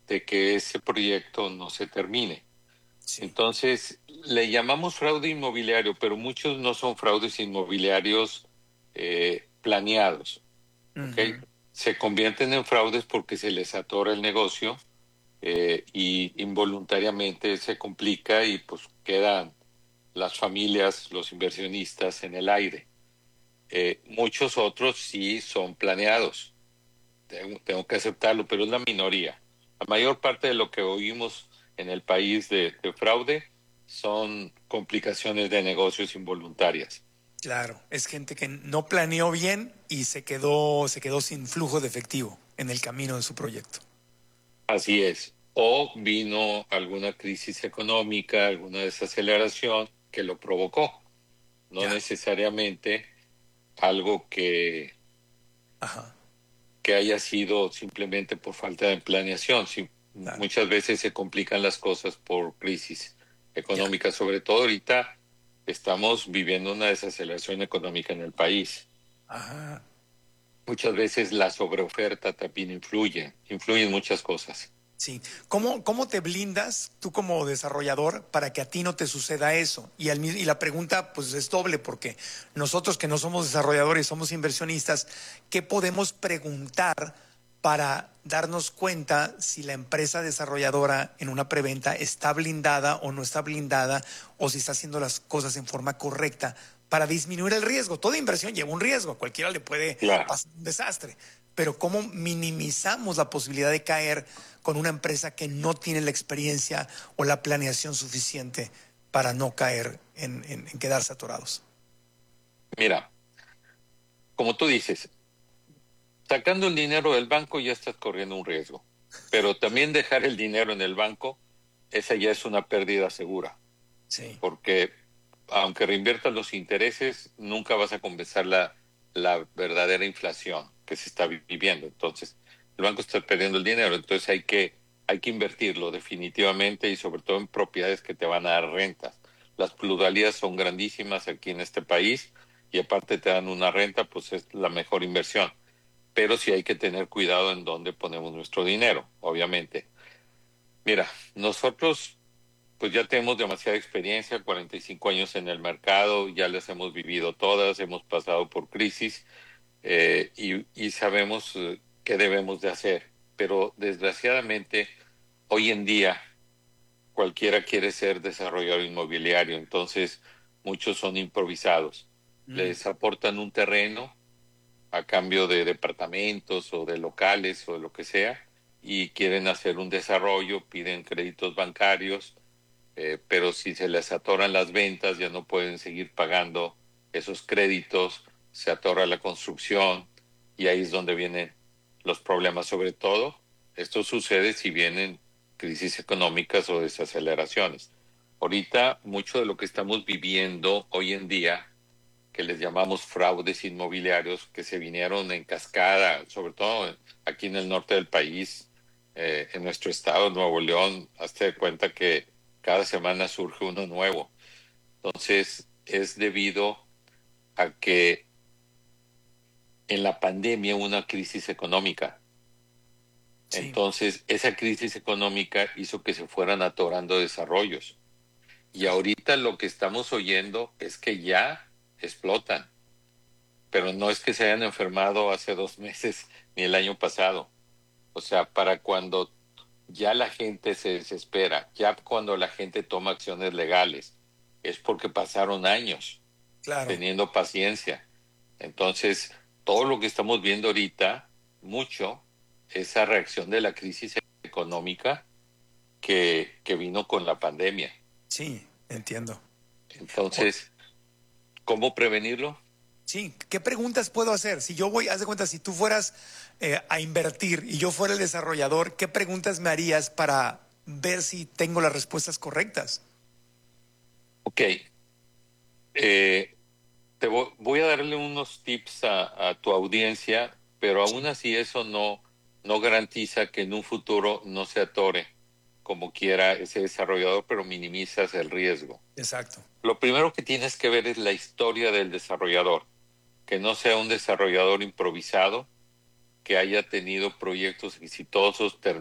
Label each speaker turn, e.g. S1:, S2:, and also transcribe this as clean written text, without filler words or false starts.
S1: de que ese proyecto no se termine.
S2: Sí.
S1: Entonces, le llamamos fraude inmobiliario, pero muchos no son fraudes inmobiliarios planeados, ¿ok?
S2: Ujú.
S1: Se convierten en fraudes porque se les atora el negocio y involuntariamente se complica y pues quedan las familias, los inversionistas en el aire. Muchos otros sí son planeados, tengo que aceptarlo, pero es la minoría. La mayor parte de lo que oímos en el país de fraude son complicaciones de negocios involuntarias.
S2: Claro, es gente que no planeó bien y se quedó sin flujo de efectivo en el camino de su proyecto.
S1: Así es. O vino alguna crisis económica, alguna desaceleración que lo provocó, no
S2: Ya,
S1: necesariamente algo
S2: ajá,
S1: que haya sido simplemente por falta de planeación. Sí,
S2: claro,
S1: muchas veces se complican las cosas por crisis
S2: ya,
S1: económica, sobre todo ahorita estamos viviendo una desaceleración económica en el país.
S2: ajá.
S1: Muchas veces la sobreoferta también influyen muchas cosas.
S2: Sí. ¿Cómo te blindas tú como desarrollador para que a ti no te suceda eso? Y la pregunta pues es doble porque nosotros que no somos desarrolladores, somos inversionistas, ¿qué podemos preguntar para darnos cuenta si la empresa desarrolladora en una preventa está blindada o no está blindada o si está haciendo las cosas en forma correcta para disminuir el riesgo? Toda inversión lleva un riesgo, a cualquiera le puede
S1: Claro.
S2: pasar un desastre, pero ¿cómo minimizamos la posibilidad de caer con una empresa que no tiene la experiencia o la planeación suficiente para no caer en quedarse atorados?
S1: Mira, como tú dices, sacando el dinero del banco ya estás corriendo un riesgo, pero también dejar el dinero en el banco, esa ya es una pérdida segura,
S2: Sí,
S1: porque aunque reinviertas los intereses, nunca vas a compensar la verdadera inflación que se está viviendo. Entonces, el banco está perdiendo el dinero, entonces hay que invertirlo definitivamente y sobre todo en propiedades que te van a dar rentas. Las plusvalías son grandísimas aquí en este país y aparte te dan una renta, pues es la mejor inversión. Pero sí hay que tener cuidado en dónde ponemos nuestro dinero, obviamente. Mira, nosotros pues ya tenemos demasiada experiencia, 45 años en el mercado, ya las hemos vivido todas, hemos pasado por crisis y sabemos qué debemos de hacer. Pero desgraciadamente, hoy en día cualquiera quiere ser desarrollador inmobiliario, entonces muchos son improvisados.
S2: mm,
S1: Les aportan un terreno a cambio de departamentos o de locales o de lo que sea y quieren hacer un desarrollo, piden créditos bancarios, pero si se les atoran las ventas ya no pueden seguir pagando esos créditos, se atora la construcción y ahí es donde vienen los problemas. Sobre todo, esto sucede si vienen crisis económicas o desaceleraciones. Ahorita, mucho de lo que estamos viviendo hoy en día, que les llamamos fraudes inmobiliarios, que se vinieron en cascada, sobre todo aquí en el norte del país, en nuestro estado, Nuevo León, hazte de cuenta que cada semana surge uno nuevo. Entonces, es debido a que en la pandemia hubo una crisis económica.
S2: sí,
S1: Entonces, esa crisis económica hizo que se fueran atorando desarrollos. Y ahorita lo que estamos oyendo es que ya explotan, pero no es que se hayan enfermado hace 2 meses ni el año pasado. O sea, para cuando ya la gente se desespera, ya cuando la gente toma acciones legales, es porque pasaron años
S2: claro.
S1: teniendo paciencia. Entonces, todo lo que estamos viendo ahorita, mucho, esa reacción de la crisis económica que vino con la pandemia.
S2: Sí, entiendo. O-
S1: Entonces, ¿cómo prevenirlo?
S2: sí, ¿qué preguntas puedo hacer? Si yo voy, haz de cuenta, si tú fueras a invertir y yo fuera el desarrollador, ¿qué preguntas me harías para ver si tengo las respuestas correctas?
S1: Ok, voy a darle unos tips a tu audiencia, pero aún
S2: Sí,
S1: así eso no garantiza que en un futuro no se atore como quiera ese desarrollador, pero minimizas el riesgo.
S2: exacto.
S1: Lo primero que tienes que ver es la historia del desarrollador, que no sea un desarrollador improvisado, que haya tenido proyectos exitosos,